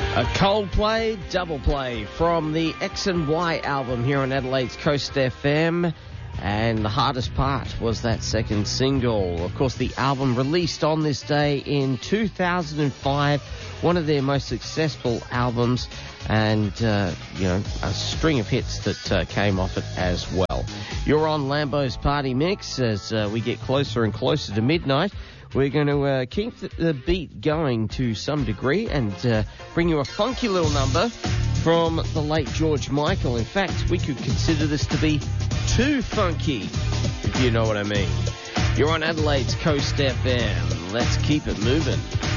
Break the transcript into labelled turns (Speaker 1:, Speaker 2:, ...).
Speaker 1: A Coldplay double play from the X and Y album here on Adelaide's Coast FM. And the hardest part was that second single. Of course, the album released on this day in 2005, one of their most successful albums, and, a string of hits that came off it as well. You're on Lambo's Party Mix as we get closer and closer to midnight. We're going to keep the beat going to some degree and bring you a funky little number from the late George Michael. In fact, we could consider this to be too funky, if you know what I mean. You're on Adelaide's Coast FM. Let's keep it moving.